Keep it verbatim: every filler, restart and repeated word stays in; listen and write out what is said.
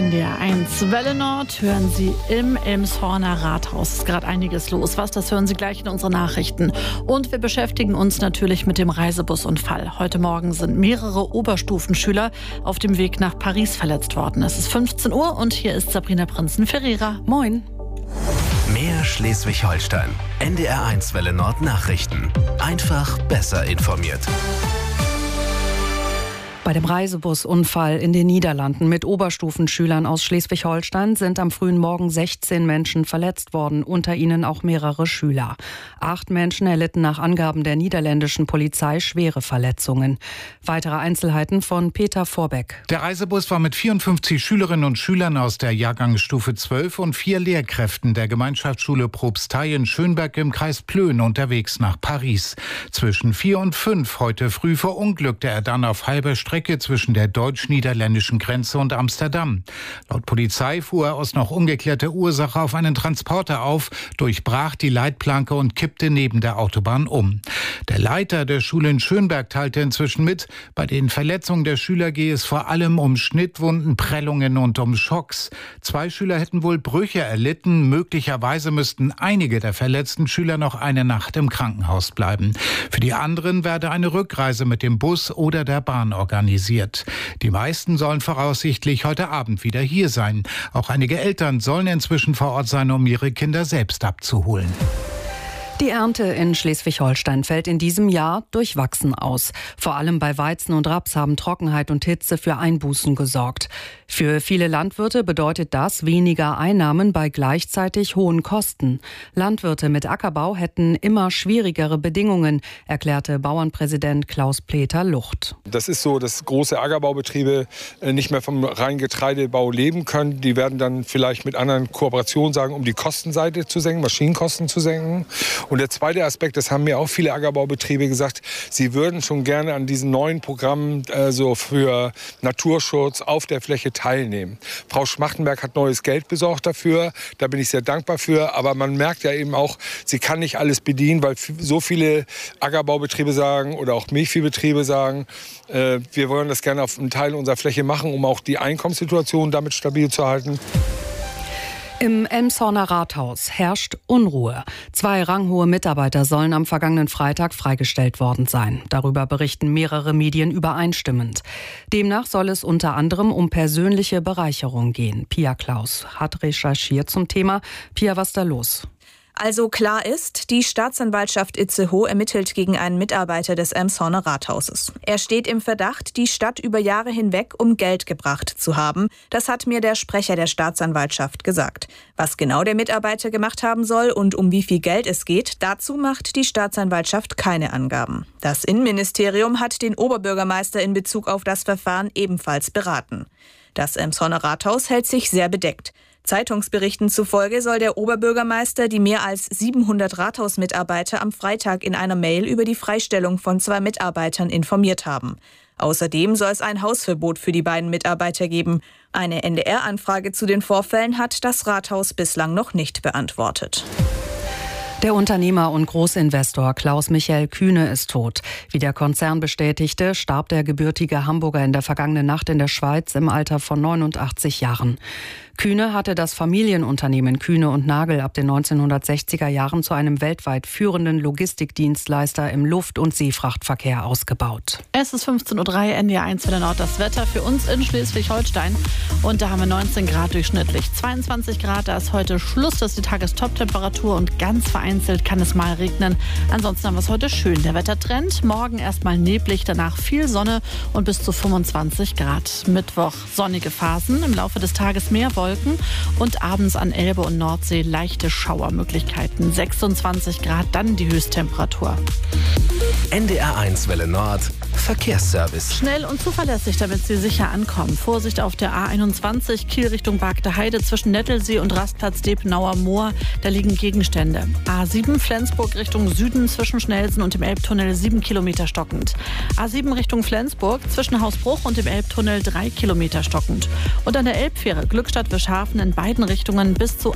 N D R eins Welle Nord hören Sie im Elmshorner Rathaus. Es ist gerade einiges los. Was, das hören Sie gleich in unseren Nachrichten. Und wir beschäftigen uns natürlich mit dem Reisebusunfall. Heute Morgen sind mehrere Oberstufenschüler auf dem Weg nach Paris verletzt worden. Es ist fünfzehn Uhr und hier ist Sabrina Prinzen-Ferreira. Moin. Mehr Schleswig-Holstein. N D R eins Welle Nord Nachrichten. Einfach besser informiert. Bei dem Reisebusunfall in den Niederlanden mit Oberstufenschülern aus Schleswig-Holstein sind am frühen Morgen sechzehn Menschen verletzt worden, unter ihnen auch mehrere Schüler. Acht Menschen erlitten nach Angaben der niederländischen Polizei schwere Verletzungen. Weitere Einzelheiten von Peter Vorbeck. Der Reisebus war mit vierundfünfzig Schülerinnen und Schülern aus der Jahrgangsstufe zwölf und vier Lehrkräften der Gemeinschaftsschule Propstei in Schönberg im Kreis Plön unterwegs nach Paris. Zwischen vier und fünf heute früh verunglückte er dann auf halber Strecke zwischen der deutsch-niederländischen Grenze und Amsterdam. Laut Polizei fuhr er aus noch ungeklärter Ursache auf einen Transporter auf, durchbrach die Leitplanke und kippte neben der Autobahn um. Der Leiter der Schule in Schönberg teilte inzwischen mit, bei den Verletzungen der Schüler gehe es vor allem um Schnittwunden, Prellungen und um Schocks. Zwei Schüler hätten wohl Brüche erlitten. Möglicherweise müssten einige der verletzten Schüler noch eine Nacht im Krankenhaus bleiben. Für die anderen werde eine Rückreise mit dem Bus oder der Bahn organisiert. Die meisten sollen voraussichtlich heute Abend wieder hier sein. Auch einige Eltern sollen inzwischen vor Ort sein, um ihre Kinder selbst abzuholen. Die Ernte in Schleswig-Holstein fällt in diesem Jahr durchwachsen aus. Vor allem bei Weizen und Raps haben Trockenheit und Hitze für Einbußen gesorgt. Für viele Landwirte bedeutet das weniger Einnahmen bei gleichzeitig hohen Kosten. Landwirte mit Ackerbau hätten immer schwierigere Bedingungen, erklärte Bauernpräsident Klaus-Peter Lucht. Das ist so, dass große Ackerbaubetriebe nicht mehr vom reinen Getreidebau leben können. Die werden dann vielleicht mit anderen Kooperationen sagen, um die Kostenseite zu senken, Maschinenkosten zu senken. Und der zweite Aspekt, das haben mir auch viele Ackerbaubetriebe gesagt, sie würden schon gerne an diesen neuen Programmen äh, so für Naturschutz auf der Fläche teilnehmen. Frau Schmachtenberg hat neues Geld besorgt dafür, da bin ich sehr dankbar für. Aber man merkt ja eben auch, sie kann nicht alles bedienen, weil so viele Ackerbaubetriebe sagen oder auch Milchviehbetriebe sagen, äh, wir wollen das gerne auf einem Teil unserer Fläche machen, um auch die Einkommenssituation damit stabil zu halten. Im Elmshorner Rathaus herrscht Unruhe. Zwei ranghohe Mitarbeiter sollen am vergangenen Freitag freigestellt worden sein. Darüber berichten mehrere Medien übereinstimmend. Demnach soll es unter anderem um persönliche Bereicherung gehen. Pia Klaus hat recherchiert zum Thema. Pia, was ist da los? Also klar ist, die Staatsanwaltschaft Itzehoe ermittelt gegen einen Mitarbeiter des Elmshorner Rathauses. Er steht im Verdacht, die Stadt über Jahre hinweg um Geld gebracht zu haben. Das hat mir der Sprecher der Staatsanwaltschaft gesagt. Was genau der Mitarbeiter gemacht haben soll und um wie viel Geld es geht, dazu macht die Staatsanwaltschaft keine Angaben. Das Innenministerium hat den Oberbürgermeister in Bezug auf das Verfahren ebenfalls beraten. Das Elmshorner Rathaus hält sich sehr bedeckt. Zeitungsberichten zufolge soll der Oberbürgermeister die mehr als siebenhundert Rathausmitarbeiter am Freitag in einer Mail über die Freistellung von zwei Mitarbeitern informiert haben. Außerdem soll es ein Hausverbot für die beiden Mitarbeiter geben. Eine N D R-Anfrage zu den Vorfällen hat das Rathaus bislang noch nicht beantwortet. Der Unternehmer und Großinvestor Klaus-Michael Kühne ist tot. Wie der Konzern bestätigte, starb der gebürtige Hamburger in der vergangenen Nacht in der Schweiz im Alter von neunundachtzig Jahren. Kühne hatte das Familienunternehmen Kühne und Nagel ab den neunzehnhundertsechziger Jahren zu einem weltweit führenden Logistikdienstleister im Luft- und Seefrachtverkehr ausgebaut. Es ist fünfzehn Uhr drei, N D R eins Welle Nord, das Wetter für uns in Schleswig-Holstein. Und da haben wir neunzehn Grad durchschnittlich. zweiundzwanzig Grad, da ist heute Schluss, das ist die Tagestoptemperatur und ganz vereinzelt kann es mal regnen. Ansonsten haben wir es heute schön. Der Wettertrend, morgen erstmal neblig, danach viel Sonne und bis zu fünfundzwanzig Grad. Mittwoch sonnige Phasen, im Laufe des Tages mehr Wolken und abends an Elbe und Nordsee leichte Schauermöglichkeiten. sechsundzwanzig Grad, dann die Höchsttemperatur. N D R eins Welle Nord Verkehrsservice. Schnell und zuverlässig, damit Sie sicher ankommen. Vorsicht auf der A einundzwanzig, Kiel Richtung Bagde Heide zwischen Nettelsee und Rastplatz Depenauer Moor. Da liegen Gegenstände. A sieben Flensburg Richtung Süden zwischen Schnelsen und dem Elbtunnel sieben Kilometer stockend. A sieben Richtung Flensburg zwischen Hausbruch und dem Elbtunnel drei Kilometer stockend. Und an der Elbfähre Glückstadt-Wischhafen in beiden Richtungen bis zu